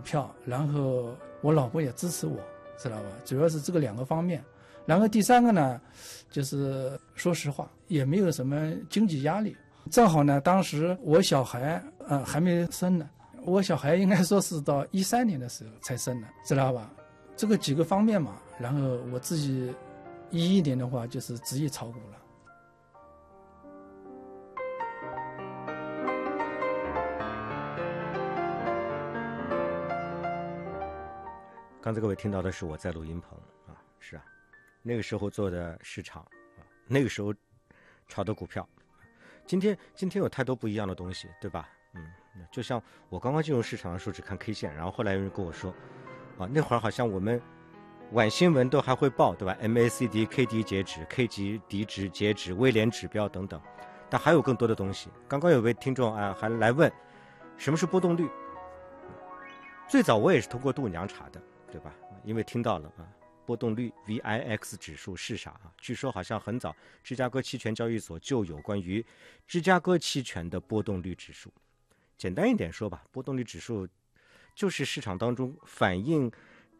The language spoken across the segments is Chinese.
票，然后我老婆也支持我，知道吧？主要是这个2个方面。然后第3个呢，就是说实话，也没有什么经济压力。正好呢，当时我小孩还没生呢，我小孩应该说是到13年的时候才生的，知道吧？这个几个方面嘛，然后我自己11年的话就是执意炒股了。 刚才各位听到的是我在录音棚啊，是啊，那个时候做的市场啊，那个时候炒的股票。今天有太多不一样的东西，对吧？就像我刚刚进入市场的时候只看 K 线，然后后来有人跟我说，啊，那会儿好像我们晚新闻都还会报，对吧 ？MACD、KD 截止、K 级低值截止、威廉指标等等，但还有更多的东西。刚刚有位听众啊还来问，什么是波动率？最早我也是通过度娘查的，对吧？因为听到了啊，波动率 VIX 指数是啥啊？据说好像很早芝加哥期权交易所就有关于芝加哥期权的波动率指数。简单一点说吧，波动率指数就是市场当中反映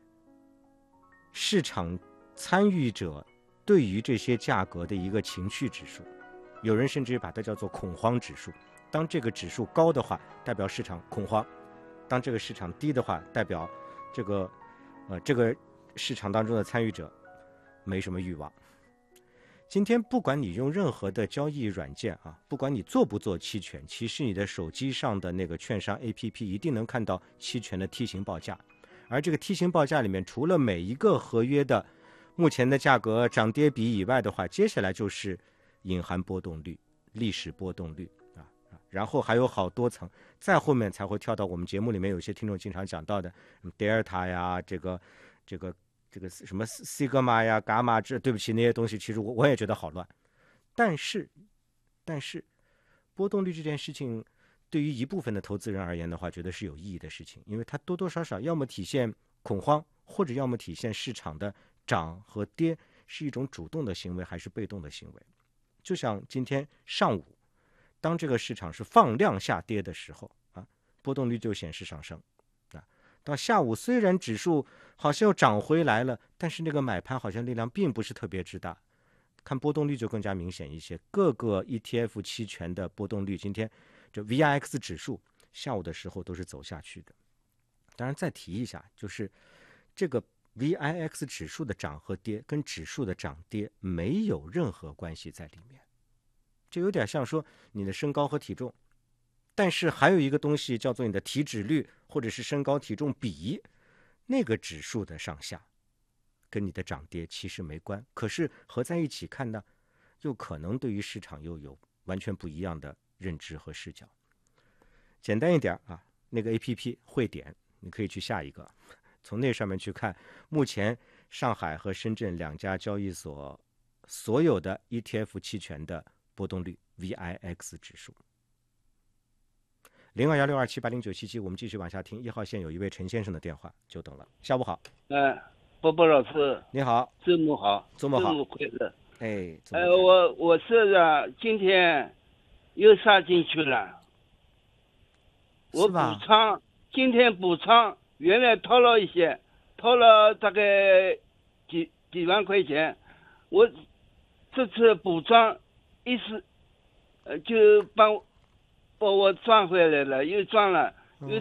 市场参与者对于这些价格的一个情绪指数。有人甚至把它叫做恐慌指数。当这个指数高的话，代表市场恐慌；当这个市场低的话，代表这个市场当中的参与者没什么欲望。今天不管你用任何的交易软件啊，不管你做不做期权，其实你的手机上的那个券商 APP 一定能看到期权的梯形报价。而这个梯形报价里面，除了每一个合约的目前的价格涨跌比以外的话，接下来就是隐含波动率、历史波动率啊，然后还有好多层，再后面才会跳到我们节目里面有些听众经常讲到的德尔塔呀，这个什么西格玛呀、伽马，对不起，那些东西其实我也觉得好乱。但是波动率这件事情对于一部分的投资人而言的话，觉得是有意义的事情，因为它多多少少要么体现恐慌，或者要么体现市场的涨和跌是一种主动的行为还是被动的行为。就像今天上午，当这个市场是放量下跌的时候啊，波动率就显示上升。到下午虽然指数好像又涨回来了，但是那个买盘好像力量并不是特别之大，看波动率就更加明显一些。各个 ETF 期权的波动率，今天这 VIX 指数下午的时候都是走下去的。当然再提一下，就是这个 VIX 指数的涨和跌跟指数的涨跌没有任何关系在里面，这有点像说你的身高和体重，但是还有一个东西叫做你的体脂率或者是身高体重比，那个指数的上下跟你的涨跌其实没关，可是合在一起看呢，又可能对于市场又有完全不一样的认知和视角。简单一点啊，那个 APP 汇点你可以去下一个，从那上面去看目前上海和深圳2家交易所所有的 ETF 期权的波动率 VIX 指数。021627809777，我们继续往下听。1号线有一位陈先生的电话，久等了。下午好。 波波老师， 你好。 周末好。 周末好。 周末快乐。我是今天又杀进去了。我补仓，今天补仓，原来套了一些，套了大概几万块钱。我这次补仓，意思就把我赚回来了，又赚了。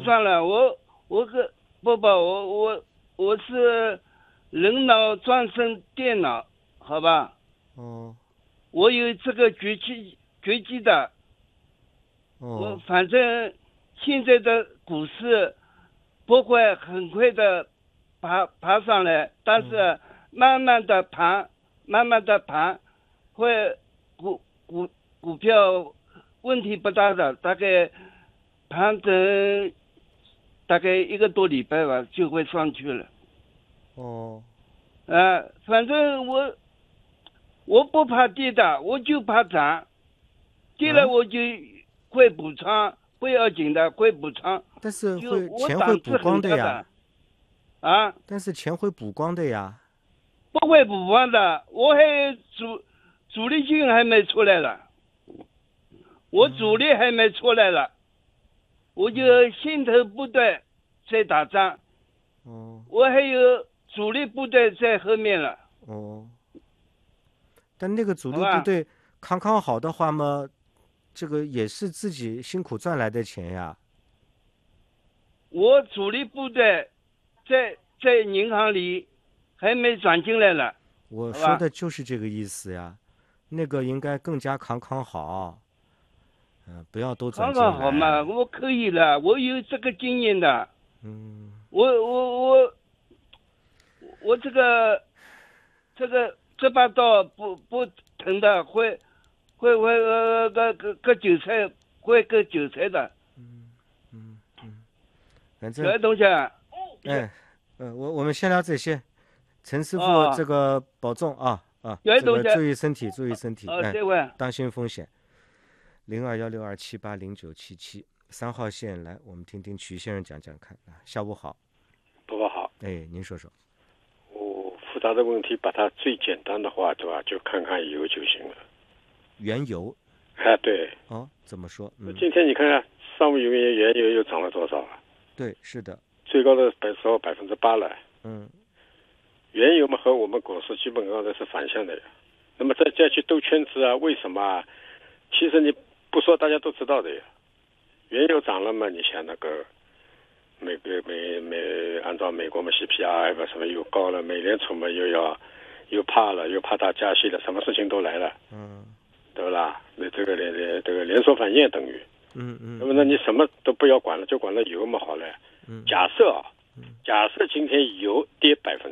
我是人脑转成电脑，好吧？我有这个绝技的。我反正现在的股市不会很快的爬上来，但是慢慢的盘，会股票问题不大的，大概盘整大概1个多礼拜吧，就会上去了。反正我不怕跌的，我就怕涨，跌了我就会补仓，不要紧的，会补仓。 但是钱会补光的呀。但是钱会补光的呀。 不会补光的，我还主力军还没出来了。我主力还没出来了，我就心头不对， 在打仗。 哦， 我还有主力部队在后面了。 哦，但那个主力部队康好的话嘛，这个也是自己辛苦赚来的钱呀。 我主力部队在银行里还没转进来了。 我说的就是这个意思呀，那个应该更加康好。不要都转进来。 康好嘛，我可以了，我有这个经验的。我这把刀不疼的，会割韭菜，会割韭菜的。 反正。 小爱同学。 我们先聊这些。陈师傅，这个保重啊！ 小爱同学， 注意身体，注意身体。 这位， 当心风险。0216278077，3号线来，我们听听曲先生讲讲看。下午好。 伯伯好。 您说说。 我复杂的问题，把它最简单的话，对吧？就看看油就行了。 原油。 对。 怎么说？ 今天你看看，上午原油又涨了多少啊？ 对，是的。 最高的时候8%了。原油嘛和我们股市基本上都是反向的呀。那么再去兜圈子啊？为什么啊？其实你不说大家都知道的呀。原油涨了嘛，你像那个按照美国嘛 CPI 吧什么又高了，美联储嘛又怕它加息了，什么事情都来了。对不啦？那这个连锁反应等于。那么你什么都不要管了，就管了油嘛好了。假设今天油跌8%。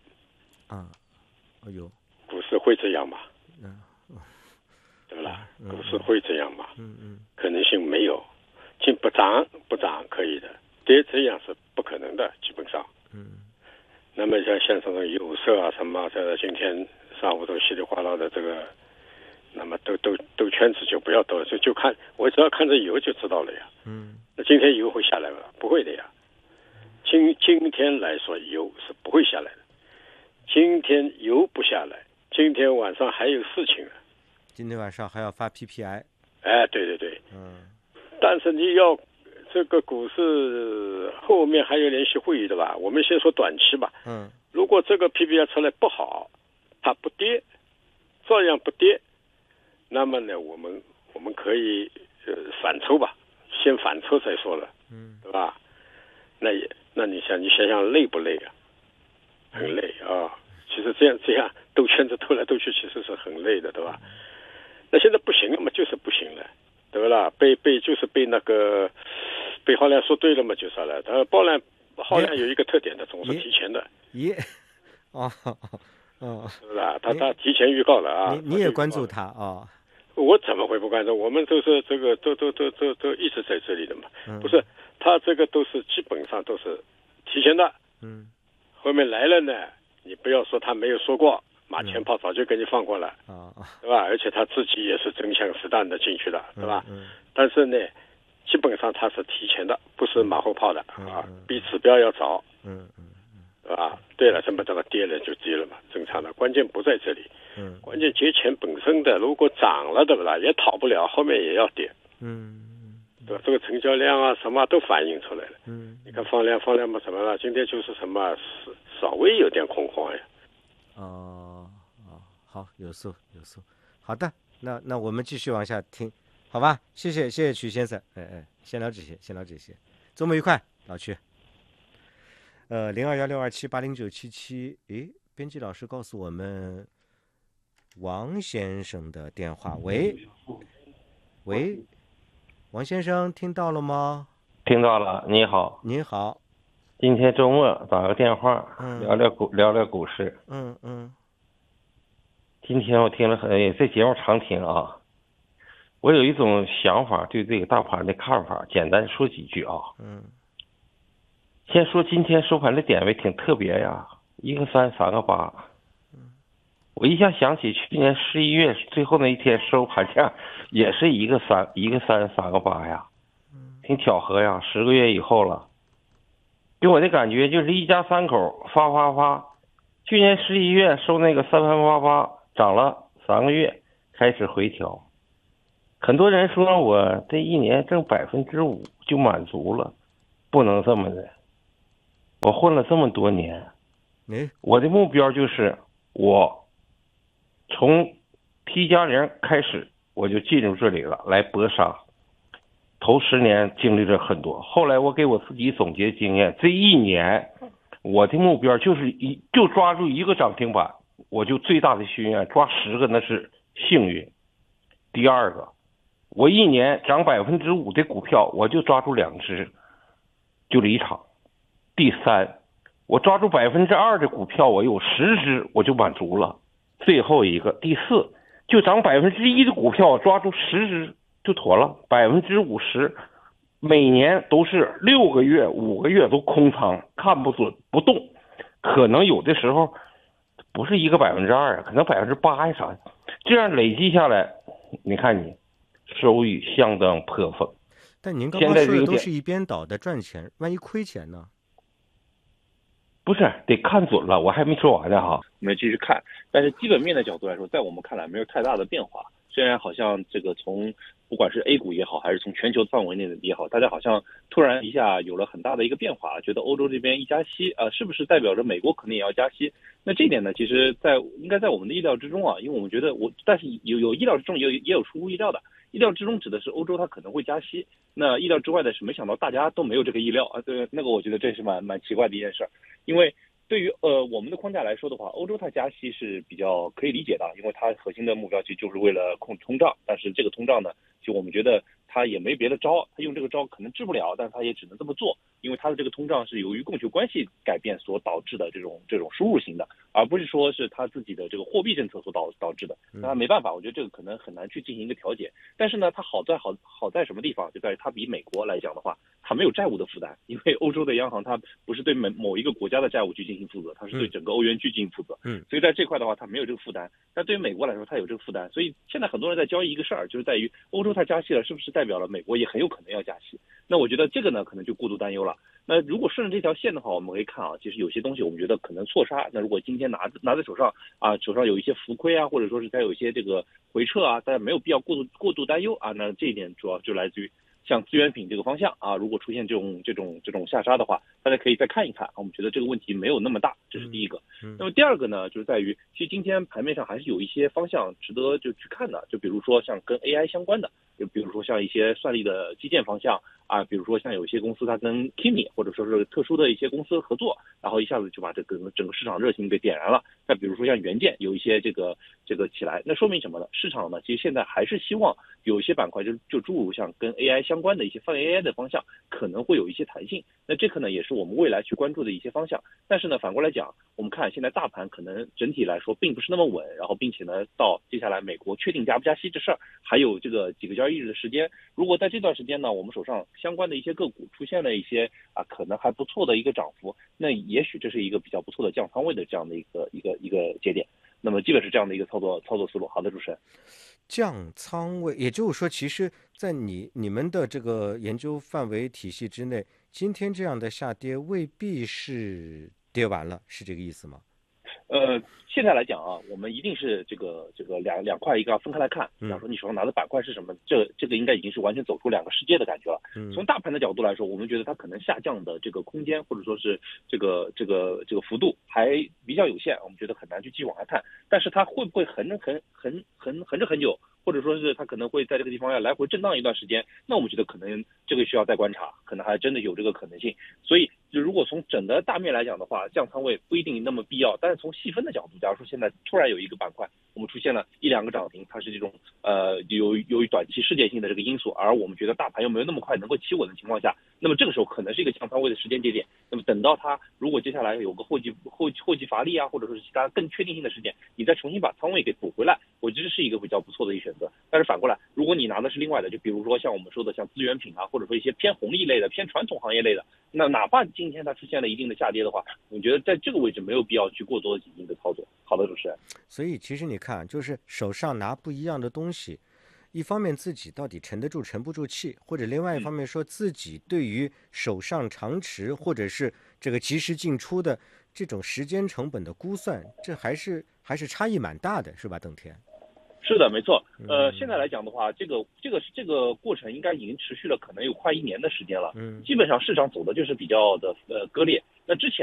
股市会这样吗？对不啦？股市会这样吗？可能性没有。不涨可以的，跌这样是不可能的，基本上。那么像这种有色啊什么，在今天上午都稀里哗啦的这个，那么兜圈子就不要兜了，就看我只要看着油就知道了呀。那今天油会下来吗？不会的呀。今天来说油是不会下来的。今天油不下来，今天晚上还有事情呢。 今天晚上还要发 PPI。 对。但是你要这个股市后面还有联席会议的吧？我们先说短期吧。如果这个 PPI 出来不好，它不跌，照样不跌，那么呢，我们可以反抽吧，先反抽再说了，对吧？那你想想累不累啊？很累啊！其实这样兜圈子兜来兜去，其实是很累的，对吧？那现在不行了嘛，就是不行了，对不啦？被那个被浩亮说对了嘛，就是了。浩亮有一个特点的，总是提前的。是不啦？他提前预告了啊！ 你也关注他啊？ 我怎么会不关注？我们都是这个都一直在这里的嘛。不是他这个都是基本上都是提前的。后面来了呢，你不要说他没有说过，马前炮早就给你放过了，对吧？而且他自己也是真枪实弹的进去的，对吧？但是呢，基本上他是提前的，不是马后炮的啊，比指标要早。对吧？对了，这么跌了就跌了嘛，正常的。关键不在这里，关键节前本身的，如果涨了，对不啦？也逃不了，后面也要跌。对吧？这个成交量啊，什么都反映出来了。你看放量嘛，什么了？今天就是什么，稍微有点恐慌呀。 好，有数。好的，那我们继续往下听，好吧？谢谢曲先生。先聊这些。周末愉快，老曲。0216278077，编辑老师告诉我们王先生的电话。喂，王先生听到了吗？ 听到了，你好。 您好。 今天周末打个电话，聊聊股市。今天我听了这节目常听啊。我有一种想法，对这个大盘的看法，简单说几句啊。先说今天收盘的点位挺特别呀，1个3，3个8。我一下想起去年11月最后那一天收盘价也是1个3，3个8呀，挺巧合呀。10个月以后了，给我的感觉就是一家三口发。去年11月收那个3888，涨了3个月，开始回调。很多人说我这一年挣5%就满足了，不能这么的。 我混了这么多年，我的目标就是我从 T+0开始我就进入这里了，来搏杀。头10年经历了很多，后来我给我自己总结经验，这1年我的目标就是就抓住1个涨停板，我就最大的心愿，抓10个那是幸运。第二个，我1年涨5%的股票，我就抓住2只就离场。第三，我抓住2%的股票，我有10只我就满足了。最后一个，第四，就涨1%的股票，我抓住10只就妥了，50%，每年都是6个月、5个月都空仓，看不准不动，可能有的时候不是一个2%，可能8%啥的，这样累计下来，你看你收益相当颇丰。 但您刚刚说的都是一边倒的赚钱，万一亏钱呢？ 不是，得看准了，我还没说完呢哈。 我们继续看，但是基本面的角度来说，在我们看来没有太大的变化。虽然好像这个从不管是 A 股也好，还是从全球范围内的也好，大家好像突然一下有了很大的一个变化，觉得欧洲这边一加息是不是代表着美国可能也要加息？那这一点呢，其实应该在我们的意料之中啊，因为我们觉得但是有意料之中，也有出乎意料的。意料之中指的是欧洲它可能会加息，那意料之外的是没想到大家都没有这个意料啊。对，那个我觉得这是蛮奇怪的一件事，因为对于我们的框架来说的话，欧洲它加息是比较可以理解的，因为它核心的目标其实就是为了控制通胀，但是这个通胀呢，就我们觉得它也没别的招，它用这个招可能治不了，但是它也只能这么做，因为它的这个通胀是由于供求关系改变所导致的这种输入型的，而不是说是它自己的这个货币政策所导致的。那它没办法，我觉得这个可能很难去进行一个调节。但是呢，它好在什么地方？就在于它比美国来讲的话，它没有债务的负担，因为欧洲的央行它不是对某一个国家的债务去进行负责，它是对整个欧元区进行负责。所以在这块的话，它没有这个负担。但对于美国来说，它有这个负担。所以现在很多人在交易一个事儿，就是在于欧洲它加息了，是不是代表了美国也很有可能要加息？那我觉得这个呢，可能就过度担忧了。那如果顺着这条线的话，我们可以看啊，其实有些东西我们觉得可能错杀。那如果今天拿在手上手上有一些浮亏啊，或者说是它有一些这个回撤啊，大家没有必要过度担忧啊。那这一点主要就来自于像资源品这个方向啊，如果出现这种下杀的话，大家可以再看一看。我们觉得这个问题没有那么大，这是第一个。那么第二个呢，就是在于其实今天盘面上还是有一些方向值得就去看的，就比如说像跟 AI 相关的，就比如说像一些算力的基建方向啊，比如说像有一些公司它跟 Kimi 或者说是特殊的一些公司合作，然后一下子就把这个整个市场热情给点燃了。再比如说像元件有一些这个起来，那说明什么呢？市场呢其实现在还是希望有一些板块就诸如像跟 AI 相关的一些泛 AI 的方向可能会有一些弹性，那这可能也是我们未来去关注的一些方向。但是呢，反过来讲，我们看现在大盘可能整体来说并不是那么稳，然后并且呢，到接下来美国确定加不加息这事儿还有这个几个交易日的时间。如果在这段时间呢，我们手上相关的一些个股出现了一些可能还不错的一个涨幅，那也许这是一个比较不错的降仓位的这样的一个节点。那么基本是这样的一个操作思路。好的，主持人。 降仓位，也就是说，其实在你们的这个研究范围体系之内，今天这样的下跌未必是跌完了，是这个意思吗？ 现在来讲啊，我们一定是这个两块一个要分开来看。比方说你手上拿的板块是什么，这个应该已经是完全走出两个世界的感觉了。从大盘的角度来说，我们觉得它可能下降的这个空间或者说是这个幅度还比较有限，我们觉得很难去继续往下看。但是它会不会横着很久，或者说是它可能会在这个地方要来回震荡一段时间，那我们觉得可能这个需要再观察，可能还真的有这个可能性。所以就如果从整个大面来讲的话，降仓位不一定那么必要，但是从细分的角度，假如说现在突然有一个板块我们出现了1-2个涨停，它是这种由于短期事件性的这个因素，而我们觉得大盘又没有那么快能够企稳的情况下，那么这个时候可能是一个降仓位的时间节点。那么等到它如果接下来有个后继乏力啊，或者说是其他更确定性的事件，你再重新把仓位给补回来，我觉得是一个比较不错的一个选择。但是反过来，如果你拿的是另外的，就比如说像我们说的像资源品啊，或者说一些偏红利类的、偏传统行业类的，那哪怕今天它出现了一定的下跌的话，我觉得在这个位置没有必要去过多的进行一个操作。好的，主持人。 所以其实你看，就是手上拿不一样的东西，一方面自己到底沉得住沉不住气，或者另外一方面说自己对于手上长持或者是这个及时进出的这种时间成本的估算，这还是差异蛮大的，是吧，邓天？ 是的，没错。现在来讲的话，这个过程应该已经持续了可能有快1年的时间了。基本上市场走的就是比较的割裂。 那之前